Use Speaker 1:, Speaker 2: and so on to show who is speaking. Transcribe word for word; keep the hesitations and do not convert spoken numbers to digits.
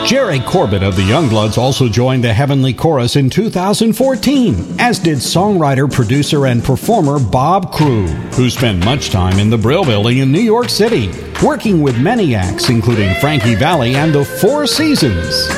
Speaker 1: Jerry Corbett of the Youngbloods also joined the Heavenly Chorus in two thousand fourteen, as did songwriter, producer, and performer Bob Crew, who spent much time in the Brill Building in New York City, working with many acts including Frankie Valli and the Four Seasons.